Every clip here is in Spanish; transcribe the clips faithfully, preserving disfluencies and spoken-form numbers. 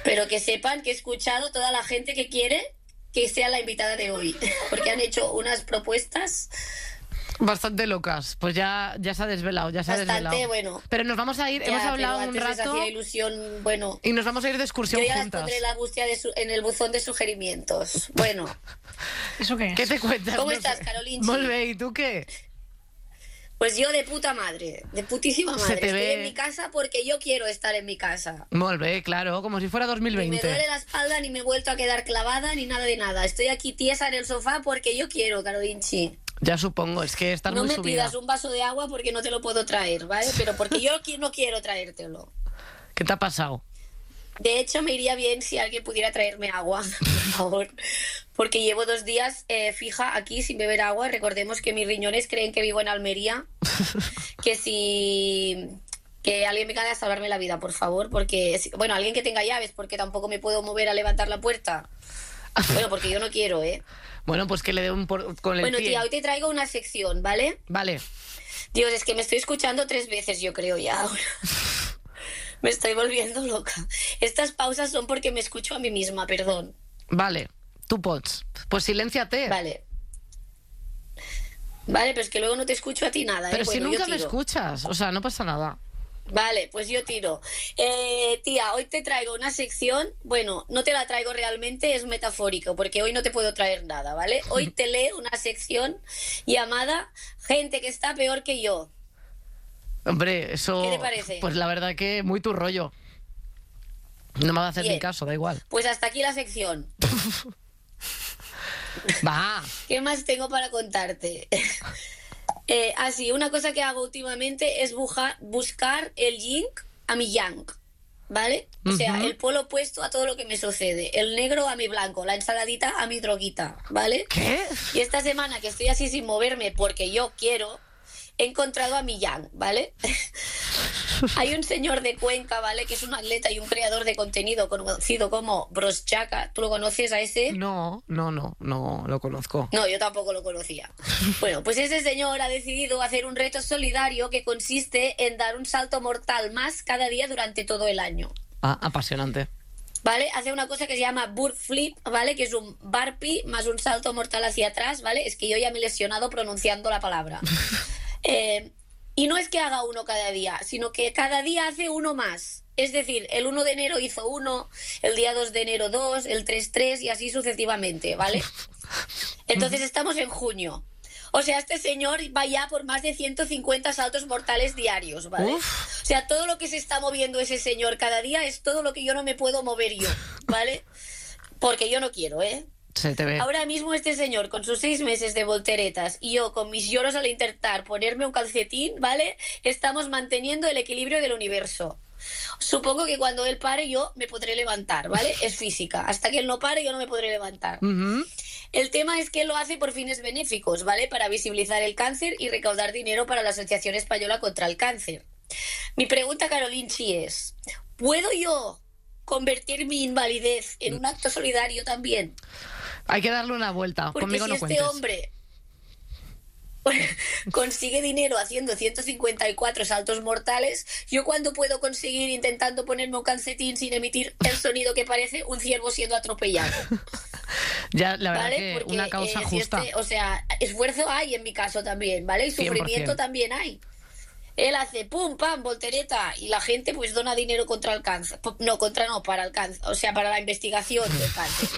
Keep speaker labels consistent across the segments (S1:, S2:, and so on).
S1: Pero que sepan que he escuchado toda la gente que quiere que sea la invitada de hoy, porque han hecho unas propuestas
S2: bastante locas. Pues ya, ya se ha desvelado, ya se
S1: bastante,
S2: ha desvelado.
S1: Bueno.
S2: Pero nos vamos a ir,
S1: Ya,
S2: hemos
S1: pero
S2: hablado un
S1: antes les
S2: rato
S1: hacía ilusión, bueno.
S2: y nos vamos a ir de excursión
S1: Yo ya las
S2: juntas.
S1: pondré en, la búsqueda de su- en el buzón de sugerimientos. Bueno.
S3: ¿Eso qué es?
S2: ¿Qué te cuentas?
S1: ¿Cómo
S2: No
S1: estás,
S2: sé.
S1: Carolinchi?
S2: Molt bé, ¿y tú qué?
S1: Pues yo de puta madre, de putísima
S2: Se
S1: madre.
S2: te
S1: Estoy
S2: ve.
S1: en mi casa porque yo quiero estar en mi casa.
S2: Molt bé, claro, como si fuera dos mil
S1: Ni me
S2: veinte.
S1: duele la espalda, ni me he vuelto a quedar clavada, ni nada de nada. Estoy aquí tiesa en el sofá porque yo quiero, Carolinchi.
S2: Ya supongo, es que estás
S1: No
S2: muy
S1: me
S2: subida.
S1: pidas un vaso de agua porque no te lo puedo traer, ¿vale? Pero porque yo qui- no quiero traértelo.
S2: ¿Qué te ha pasado?
S1: De hecho, me iría bien si alguien pudiera traerme agua, por favor. Porque llevo dos días eh, fija aquí sin beber agua. Recordemos que mis riñones creen que vivo en Almería. Que si... Que alguien me venga a salvarme la vida, por favor. Porque, si- bueno, alguien que tenga llaves, porque tampoco me puedo mover a levantar la puerta. Bueno, porque yo no quiero, ¿eh?
S2: Bueno, pues que le dé un por... con el
S1: Bueno,
S2: pie.
S1: tía, hoy te traigo una sección, ¿vale?
S2: Vale.
S1: Dios, es que me estoy escuchando tres veces, yo creo, ya ahora. Me estoy volviendo loca. Estas pausas son porque me escucho a mí misma, perdón.
S2: Vale, tú pots. Pues silénciate.
S1: Vale. Vale, pero es que luego no te escucho a ti nada, ¿eh?
S2: Pero si
S1: Bueno, yo
S2: nunca me
S1: tiro.
S2: escuchas, o sea, no pasa nada.
S1: Vale, pues yo tiro. Eh, tía, hoy te traigo una sección, bueno, no te la traigo realmente, es metafórico, porque hoy no te puedo traer nada, ¿vale? Hoy te leo una sección llamada Gente que está peor que yo.
S2: Hombre, eso...
S1: ¿Qué te parece?
S2: Pues la verdad que muy tu rollo. No me va a hacer
S1: Bien.
S2: ni caso, da igual.
S1: Pues hasta aquí la sección.
S2: Va.
S1: ¿Qué más tengo para contarte? eh, así, una cosa que hago últimamente es buja- buscar el yin a mi yang, ¿vale? O sea,
S2: Ujú.
S1: el polo opuesto a todo lo que me sucede. El negro a mi blanco, la ensaladita a mi droguita, ¿vale?
S2: ¿Qué?
S1: Y esta semana que estoy así sin moverme porque yo quiero, he encontrado a mi yang, ¿vale? Hay un señor de Cuenca, ¿vale? Que es un atleta y un creador de contenido conocido como Broschaka. ¿Tú lo conoces a ese?
S2: No, no, no, no lo conozco.
S1: No, yo tampoco lo conocía. Bueno, pues ese señor ha decidido hacer un reto solidario que consiste en dar un salto mortal más cada día durante todo el año.
S2: Ah, apasionante.
S1: ¿Vale? Hace una cosa que se llama burp flip, ¿vale? Que es un burpee más un salto mortal hacia atrás, ¿vale? Es que yo ya me he lesionado pronunciando la palabra. Eh, y no es que haga uno cada día, sino que cada día hace uno más. Es decir, el uno de enero hizo uno, el día dos de enero dos, el tres tres y así sucesivamente, ¿vale? Entonces estamos en junio. O sea, este señor va ya por más de ciento cincuenta saltos mortales diarios, ¿vale?
S2: Uf.
S1: O sea, todo lo que se está moviendo ese señor cada día es todo lo que yo no me puedo mover yo, ¿vale? Porque yo no quiero, ¿eh?
S2: Se te ve.
S1: Ahora mismo este señor con sus seis meses de volteretas y yo con mis lloros al intentar ponerme un calcetín, ¿vale? Estamos manteniendo el equilibrio del universo. Supongo que cuando él pare yo me podré levantar, ¿vale? Es física. Hasta que él no pare yo no me podré levantar.
S2: Ujú.
S1: El tema es que él lo hace por fines benéficos, ¿vale? Para visibilizar el cáncer y recaudar dinero para la Asociación Española contra el Cáncer. Mi pregunta, Carolinchi, es: ¿puedo yo convertir mi invalidez en un acto solidario también?
S2: Hay que darle una vuelta.
S1: Porque
S2: Conmigo
S1: si
S2: no
S1: este
S2: cuentes.
S1: hombre consigue dinero haciendo ciento cincuenta y cuatro saltos mortales, ¿yo cuándo puedo conseguir intentando ponerme un calcetín sin emitir el sonido que parece un ciervo siendo atropellado?
S2: Ya, la verdad
S1: ¿Vale?
S2: que
S1: Porque,
S2: una causa
S1: eh, si
S2: justa.
S1: este- o sea, esfuerzo hay en mi caso también, ¿vale? Y
S2: cien por
S1: sufrimiento
S2: cien.
S1: también hay. Él hace pum, pam, voltereta y la gente pues dona dinero contra el cáncer. No, contra no, para el cáncer. O sea, para la investigación del cáncer.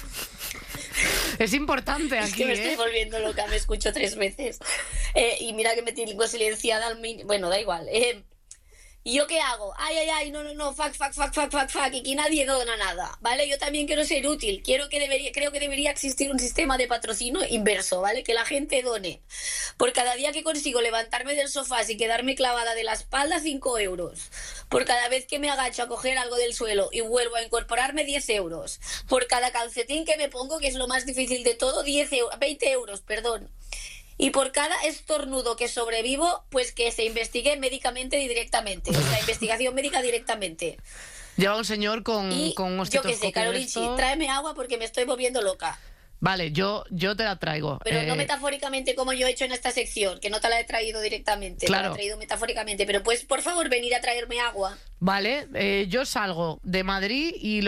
S2: Es importante
S1: Es
S2: aquí,
S1: que me estoy
S2: ¿eh?
S1: volviendo loca, me escucho tres veces. Eh, y mira que me tengo silenciada al min... Bueno, da igual. Eh, ¿Y yo qué hago? Ay, ay, ay, no, no, no, fuck, fuck, fuck, fuck, fuck, fuck, y que nadie dona nada, ¿vale? Yo también quiero ser útil, quiero que debería, creo que debería existir un sistema de patrocinio inverso, ¿vale? Que la gente done. Por cada día que consigo levantarme del sofá sin quedarme clavada de la espalda, cinco euros. Por cada vez que me agacho a coger algo del suelo y vuelvo a incorporarme, diez euros. Por cada calcetín que me pongo, que es lo más difícil de todo, diez euros, veinte euros, perdón. Y por cada estornudo que sobrevivo, pues que se investigue médicamente directamente. O sea, investigación médica directamente.
S2: Lleva un señor con,
S1: Y
S2: con un
S1: yo qué sé,
S2: estetoscopio de
S1: Carolinchi,
S2: estos.
S1: tráeme agua porque me estoy volviendo loca.
S2: Vale, yo, yo te la traigo.
S1: Pero
S2: Eh,
S1: no metafóricamente como yo he hecho en esta sección, que no te la he traído directamente, te la
S2: Claro.
S1: he traído metafóricamente. Pero pues, por favor, venir a traerme agua.
S2: Vale, eh, yo salgo de Madrid y